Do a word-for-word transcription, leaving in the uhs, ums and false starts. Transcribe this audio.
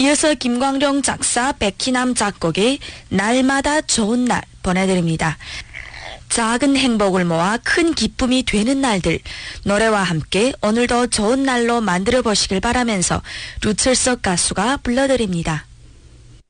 이어서 김광룡 작사, 백희남 작곡의 날마다 좋은 날 보내드립니다. 작은 행복을 모아 큰 기쁨이 되는 날들, 노래와 함께 오늘도 좋은 날로 만들어 보시길 바라면서 류철석 가수가 불러드립니다.